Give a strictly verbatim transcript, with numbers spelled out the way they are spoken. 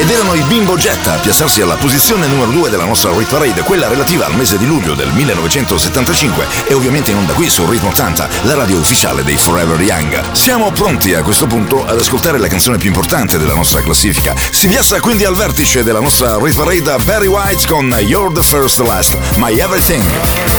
ed erano i Bimbo Jet a piazzarsi alla posizione numero due della nostra Hit Parade, quella relativa al mese di luglio del millenovecentosettantacinque, e ovviamente in onda qui su Ritmo ottanta, la radio ufficiale dei Forever Young. Siamo pronti a questo punto ad ascoltare la canzone più importante della nostra classifica. Si piazza quindi al vertice della nostra Hit Parade Barry White con You're the First Last, My Everything.